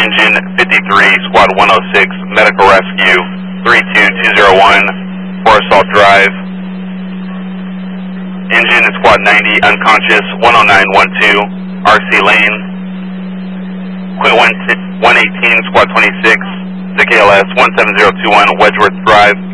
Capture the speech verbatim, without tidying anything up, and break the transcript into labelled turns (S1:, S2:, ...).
S1: engine fifty-three, squad one oh six, medical rescue three two two zero one, Forest Salt Drive. Engine squad ninety, unconscious, one oh nine one two, R C Lane. Quint one eighteen, squad twenty-six, the K L S one seven zero two one, Wedgeworth Drive.